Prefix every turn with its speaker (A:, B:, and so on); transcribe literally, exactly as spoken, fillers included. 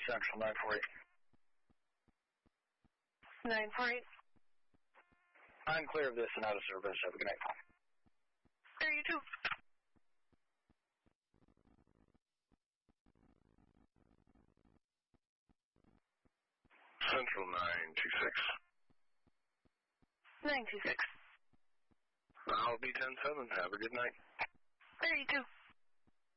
A: Central nine four eight.
B: nine four eight.
A: I'm clear of this and out of service. Have a good night.
B: There you too.
C: Central nine two six.
B: nine two six.
C: I'll be ten seven. Have a good night.
B: There you too.